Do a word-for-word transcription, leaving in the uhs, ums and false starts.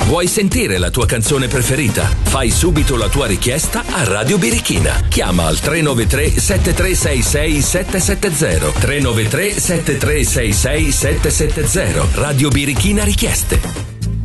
Vuoi sentire la tua canzone preferita? Fai subito la tua richiesta a Radio Birichina. Chiama al tre nove tre sette tre sei sei sette sette zero. tre nove tre sette tre sei sei sette sette zero. Radio Birichina Richieste.